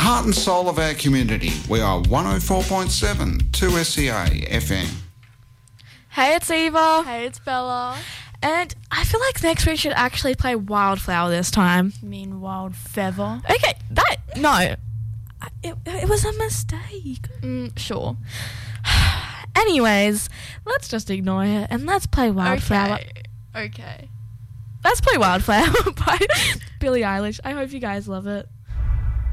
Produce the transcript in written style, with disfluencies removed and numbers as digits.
heart and soul of our community. We are 104.7 2SEA FM. Hey, it's Eva. Hey, it's Bella. And I feel like next week should actually play Wildflower this time. You mean Wild Feather? Okay, it was a mistake. Sure. Anyways, let's just ignore it and let's play Wildflower. Okay. Let's play Wildflower by Billie Eilish. I hope you guys love it.